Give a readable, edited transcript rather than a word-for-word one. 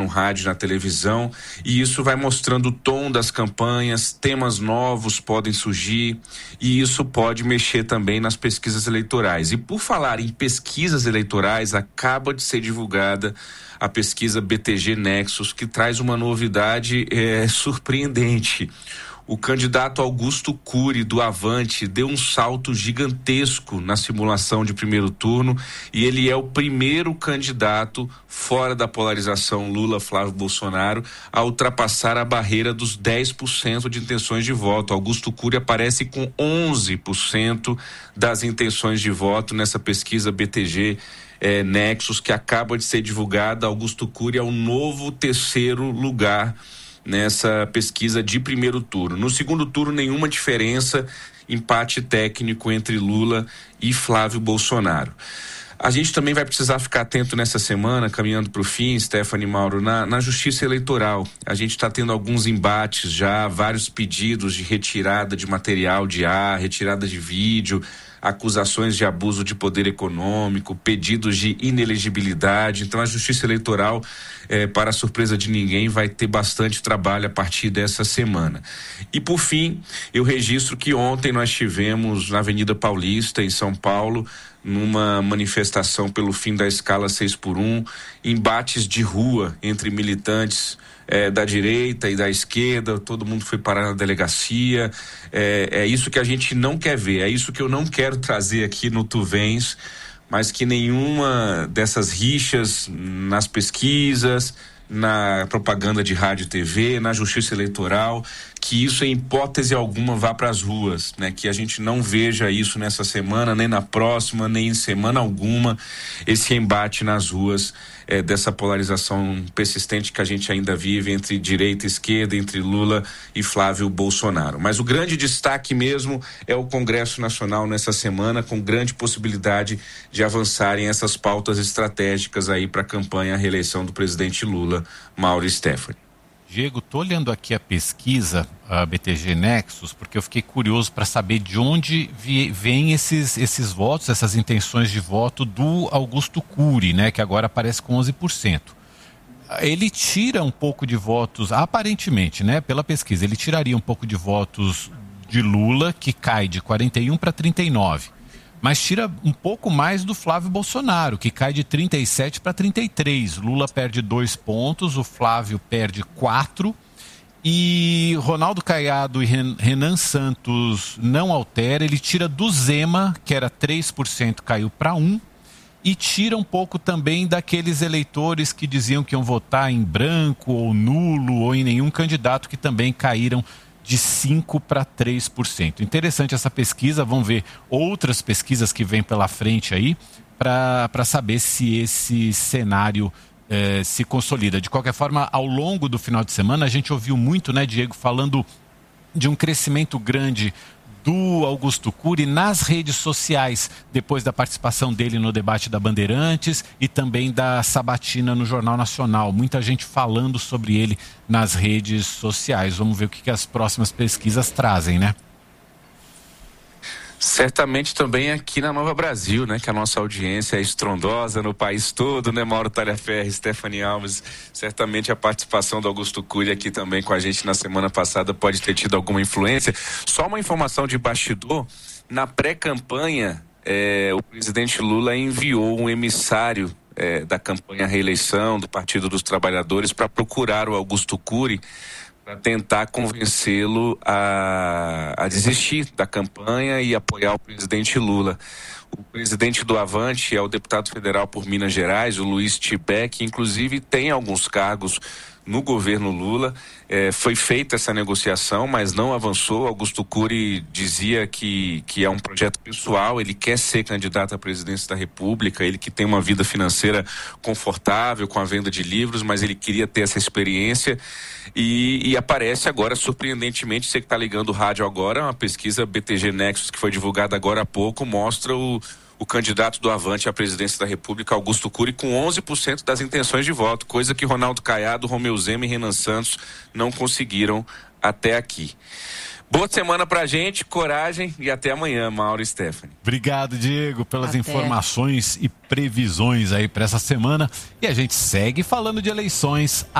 rádio, na televisão, e isso vai mostrando o tom das campanhas, temas novos podem surgir, e isso pode mexer também nas pesquisas eleitorais. E por falar em pesquisas eleitorais, acaba de ser divulgada a pesquisa BTG Nexus, que traz uma novidade surpreendente. O candidato Augusto Cury, do Avante, deu um salto gigantesco na simulação de primeiro turno, e ele é o primeiro candidato fora da polarização Lula-Flávio Bolsonaro a ultrapassar a barreira dos 10% de intenções de voto. Augusto Cury aparece com 11% das intenções de voto nessa pesquisa BTG Nexus, que acaba de ser divulgada. Augusto Cury é o novo terceiro lugar nessa pesquisa de primeiro turno. No segundo turno, nenhuma diferença, empate técnico entre Lula e Flávio Bolsonaro. A gente também vai precisar ficar atento nessa semana, caminhando para o fim, Stephanie, Mauro, na Justiça Eleitoral. A gente está tendo alguns embates já, vários pedidos de retirada de material de ar, retirada de vídeo, acusações de abuso de poder econômico, pedidos de inelegibilidade. Então a Justiça Eleitoral, para a surpresa de ninguém, vai ter bastante trabalho a partir dessa semana. E por fim, eu registro que ontem nós tivemos na Avenida Paulista, em São Paulo, numa manifestação pelo fim da escala 6x1, embates de rua entre militantes da direita e da esquerda, todo mundo foi parar na delegacia. É isso que a gente não quer ver, é isso que eu não quero trazer aqui no Tu Vens, mas que nenhuma dessas rixas nas pesquisas, na propaganda de rádio e TV, na Justiça Eleitoral, que isso em hipótese alguma vá para as ruas, né? Que a gente não veja isso nessa semana, nem na próxima, nem em semana alguma, esse embate nas ruas dessa polarização persistente que a gente ainda vive entre direita e esquerda, entre Lula e Flávio Bolsonaro. Mas o grande destaque mesmo é o Congresso Nacional nessa semana, com grande possibilidade de avançarem essas pautas estratégicas aí para a campanha, a reeleição do presidente Lula. Mauro e Stephanie. Diego, estou olhando aqui a pesquisa, a BTG Nexus, porque eu fiquei curioso para saber de onde vêm esses votos, essas intenções de voto do Augusto Cury, né, que agora aparece com 11%. Ele tira um pouco de votos, aparentemente, né, pela pesquisa, ele tiraria um pouco de votos de Lula, que cai de 41 para 39. Mas tira um pouco mais do Flávio Bolsonaro, que cai de 37 para 33. Lula perde 2 pontos, o Flávio perde 4. E Ronaldo Caiado e Renan Santos não altera. Ele tira do Zema, que era 3%, caiu para 1%. E tira um pouco também daqueles eleitores que diziam que iam votar em branco ou nulo ou em nenhum candidato, que também caíram de 5% para 3%. Interessante essa pesquisa, vamos ver outras pesquisas que vêm pela frente aí para saber se esse cenário se consolida. De qualquer forma, ao longo do final de semana, a gente ouviu muito, né, Diego, falando de um crescimento grande do Augusto Cury nas redes sociais, depois da participação dele no debate da Bandeirantes e também da sabatina no Jornal Nacional. Muita gente falando sobre ele nas redes sociais. Vamos ver o que as próximas pesquisas trazem, né? Certamente também aqui na Nova Brasil, né? Que a nossa audiência é estrondosa no país todo, né? Mauro Talhaferri, Stephanie Alves, certamente a participação do Augusto Cury aqui também com a gente na semana passada pode ter tido alguma influência. Só uma informação de bastidor, na pré-campanha, o presidente Lula enviou um emissário da campanha reeleição do Partido dos Trabalhadores para procurar o Augusto Cury, para tentar convencê-lo a desistir da campanha e apoiar o presidente Lula. O presidente do Avante é o deputado federal por Minas Gerais, o Luiz Tibé, que inclusive tem alguns cargos no governo Lula. Foi feita essa negociação, mas não avançou. Augusto Cury dizia que é um projeto pessoal, ele quer ser candidato à presidência da República, ele que tem uma vida financeira confortável com a venda de livros, mas ele queria ter essa experiência e aparece agora, surpreendentemente, você que está ligando o rádio agora, uma pesquisa BTG Nexus que foi divulgada agora há pouco, mostra o candidato do Avante à presidência da República, Augusto Cury, com 11% das intenções de voto, coisa que Ronaldo Caiado, Romeu Zema e Renan Santos não conseguiram até aqui. Boa semana pra gente, coragem e até amanhã, Mauro e Stephanie. Obrigado, Diego, pelas informações e previsões aí para essa semana. E a gente segue falando de eleições.